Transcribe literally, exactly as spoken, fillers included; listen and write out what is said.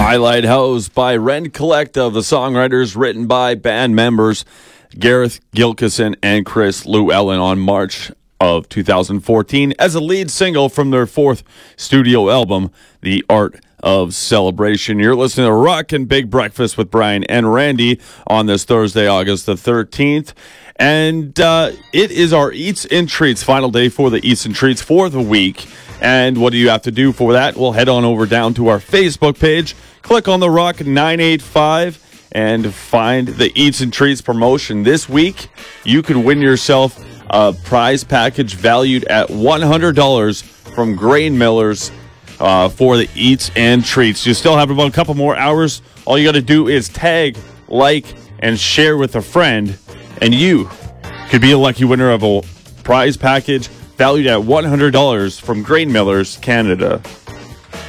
My Lighthouse by Rend Collective, the songwriters written by band members Gareth Gilkison and Chris Llewellyn on March of two thousand fourteen as a lead single from their fourth studio album, The Art of Celebration. You're listening to Rockin' Big Breakfast with Brian and Randy on this Thursday, August the thirteenth. And uh, it is our Eats and Treats, final day for the Eats and Treats for the week. And what do you have to do for that? Well, head on over down to our Facebook page, click on the Rock nine eighty-five, and find the Eats and Treats promotion. This week, you could win yourself a prize package valued at one hundred dollars from Grain Millers uh, for the Eats and Treats. You still have about a couple more hours. All you got to do is tag, like, and share with a friend, and you could be a lucky winner of a prize package valued at one hundred dollars from Grain Millers, Canada.